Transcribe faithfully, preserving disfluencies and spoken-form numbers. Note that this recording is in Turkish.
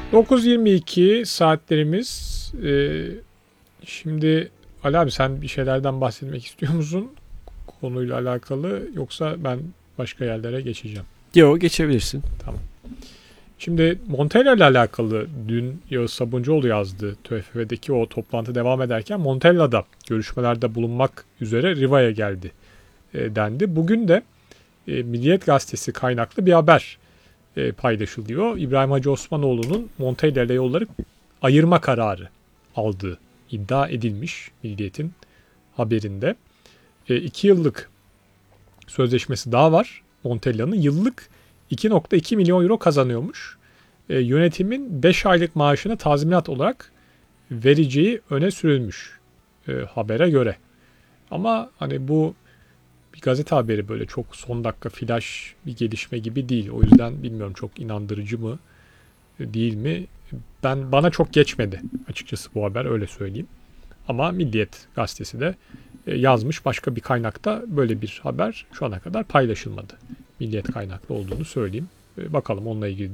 dokuz yirmi iki saatlerimiz. Ee, şimdi Ali abi sen bir şeylerden bahsetmek istiyor musun konuyla alakalı, yoksa ben başka yerlere geçeceğim? Yok, geçebilirsin. Tamam. Şimdi Montella ile alakalı dün Yağız Sabuncuoğlu yazdı. TÜFV'deki o toplantı devam ederken Montella'da görüşmelerde bulunmak üzere Riva'ya geldi e, dendi. Bugün de e, Milliyet Gazetesi kaynaklı bir haber e, paylaşılıyor. İbrahim Hacı Osmanoğlu'nun Montella ile yolları ayırma kararı aldığı iddia edilmiş Milliyet'in haberinde. E, iki yıllık sözleşmesi daha var. Montella'nın yıllık iki virgül iki milyon euro kazanıyormuş. E, yönetimin beş aylık maaşını tazminat olarak vereceği öne sürülmüş e, habere göre. Ama hani bu bir gazete haberi, böyle çok son dakika flash bir gelişme gibi değil. O yüzden bilmiyorum çok inandırıcı mı değil mi? Ben bana çok geçmedi açıkçası bu haber, öyle söyleyeyim. Ama Milliyet gazetesi de yazmış, başka bir kaynakta böyle bir haber şu ana kadar paylaşılmadı. Milliyet kaynaklı olduğunu söyleyeyim. Bakalım onunla ilgili